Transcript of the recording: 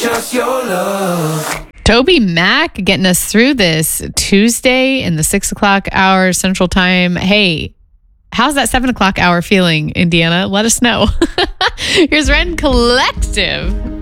just your love. Toby Mac getting us through this Tuesday in the 6 o'clock hour Central Time. Hey, how's that 7 o'clock hour feeling, Indiana? Let us know. Here's Rend Collective.